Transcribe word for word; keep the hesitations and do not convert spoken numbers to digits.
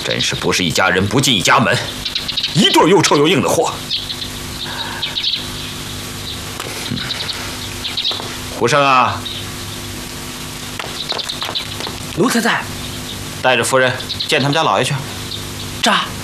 真是不是一家人不进一家门，一对又臭又硬的货。胡生啊， 奴才在。 带着夫人见他们家老爷去。 喳。